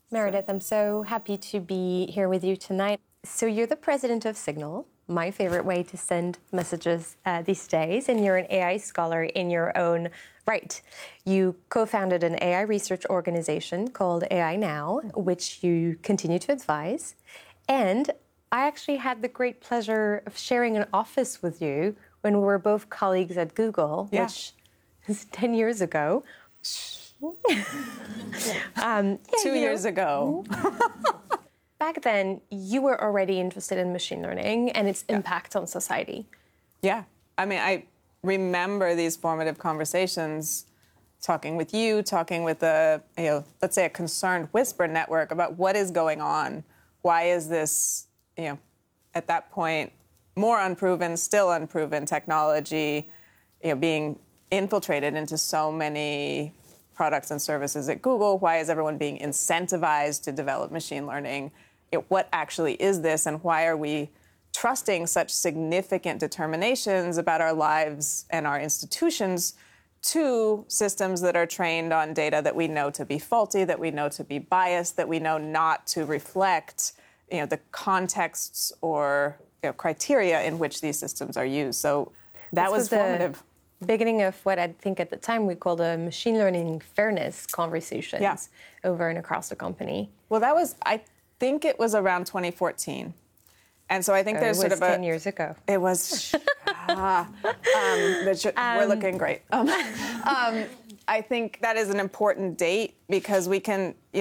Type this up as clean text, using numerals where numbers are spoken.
Meredith, I'm so happy to be here with you tonight. So you're the president of Signal, my favorite way to send messages these days, and you're an AI scholar in your own right. You co-founded an AI research organization called AI Now, which you continue to advise. And I actually had the great pleasure of sharing an office with you when we were both colleagues at Google, which is 10 years ago. 2 years ago. Back then, you were already interested in machine learning and its impact on society. Yeah. I mean, I remember these formative conversations, talking with you, talking with let's say a concerned whisper network about what is going on. Why is this, at that point, more unproven, still unproven technology, being infiltrated into so many products and services at Google? Why is everyone being incentivized to develop machine learning? What actually is this, and why are we trusting such significant determinations about our lives and our institutions to systems that are trained on data that we know to be faulty, that we know to be biased, that we know not to reflect the contexts or criteria in which these systems are used? So that was formative. Beginning of what I think at the time we called a machine learning fairness conversations over and across the company. Well, I think it was around 2014. And so I think there's sort of 10 years ago. It was, we're looking great. I think that is an important date because we can,